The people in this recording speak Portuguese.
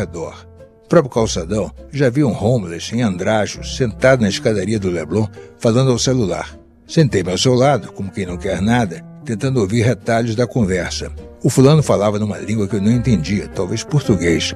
redor. No próprio calçadão, já vi um homeless em andrajos, sentado na escadaria do Leblon, falando ao celular. Sentei-me ao seu lado, como quem não quer nada, tentando ouvir retalhos da conversa. O fulano falava numa língua que eu não entendia, talvez português.